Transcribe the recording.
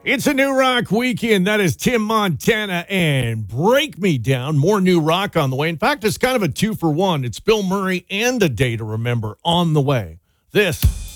It's a new rock weekend. That is Tim Montana and Break Me Down. More new rock on the way. In fact, it's kind of a 2-for-1. It's Bill Murray and A Day to Remember on the way. This